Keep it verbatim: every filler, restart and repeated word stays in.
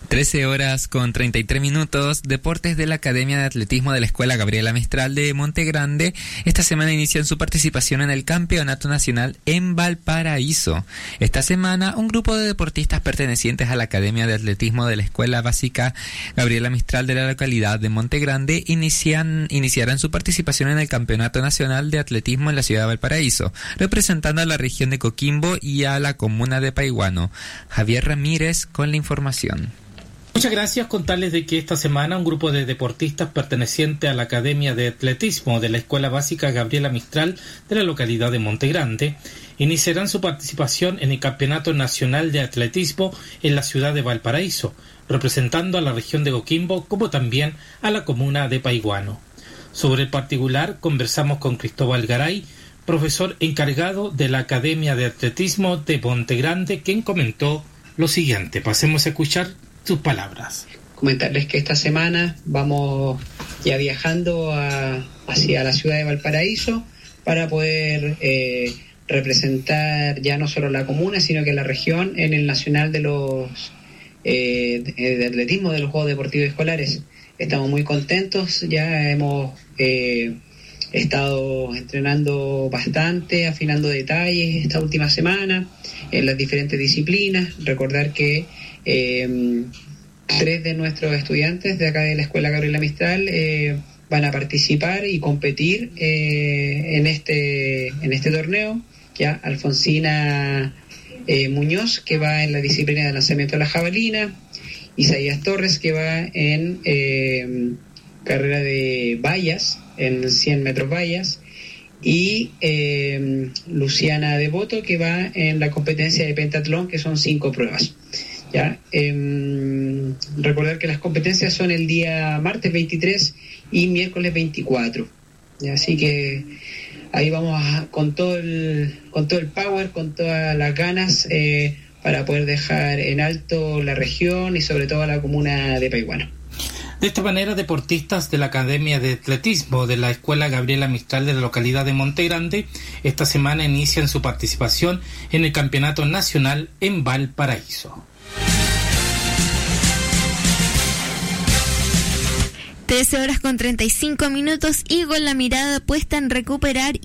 trece horas con treinta y tres minutos. Deportes de la Academia de Atletismo de la Escuela Gabriela Mistral de Monte Grande esta semana inician su participación en el Campeonato Nacional en Valparaíso. Esta semana un grupo de deportistas pertenecientes a la Academia de Atletismo de la Escuela Básica Gabriela Mistral de la localidad de Monte Grande inician, iniciarán su participación en el Campeonato Nacional de Atletismo en la ciudad de Valparaíso, representando a la región de Coquimbo y a la comuna de Paiguano. Javier Ramírez con la información. Muchas gracias. Contarles de que esta semana un grupo de deportistas perteneciente a la Academia de Atletismo de la Escuela Básica Gabriela Mistral de la localidad de Monte Grande iniciarán su participación en el Campeonato Nacional de Atletismo en la ciudad de Valparaíso, representando a la región de Coquimbo como también a la comuna de Paiguano. Sobre el particular conversamos con Cristóbal Garay, profesor encargado de la Academia de Atletismo de Monte Grande, quien comentó lo siguiente. Pasemos a escuchar sus palabras. Comentarles que esta semana vamos ya viajando a, hacia la ciudad de Valparaíso para poder eh, representar ya no solo la comuna, sino que la región en el Nacional de los eh, de, de Atletismo de los Juegos Deportivos Escolares. Estamos muy contentos, ya hemos eh, estado entrenando bastante, afinando detalles esta última semana en las diferentes disciplinas. Recordar que Eh, tres de nuestros estudiantes de acá de la Escuela Gabriela Mistral eh, van a participar y competir eh, en este en este torneo. Ya Alfonsina eh, Muñoz, que va en la disciplina de lanzamiento a la jabalina, Isaías Torres, que va en eh, carrera de vallas, en cien metros vallas, y eh, Luciana Devoto, que va en la competencia de pentatlón, que son cinco pruebas. Ya, eh, recordar que las competencias son el día martes veintitrés y miércoles veinticuatro. Ya, así que ahí vamos a, con todo el con todo el power, con todas las ganas eh, para poder dejar en alto la región y sobre todo a la comuna de Paiguano. De esta manera, deportistas de la Academia de Atletismo de la Escuela Gabriela Mistral de la localidad de Monte Grande esta semana inician su participación en el Campeonato Nacional en Valparaíso. trece horas con treinta y cinco minutos y con la mirada puesta en recuperar